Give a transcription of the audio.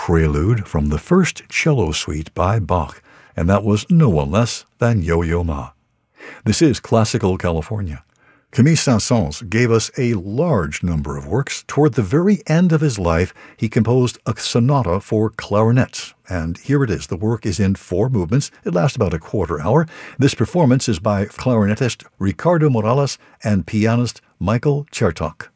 prelude from the first cello suite by Bach, and that was no one less than Yo-Yo Ma. This is Classical California. Camille Saint-Saëns gave us a large number of works. Toward the very end of his life, he composed a sonata for clarinet, and here it is. The work is in 4 movements. It lasts about a quarter hour. This performance is by clarinetist Ricardo Morales and pianist Michael Chertok.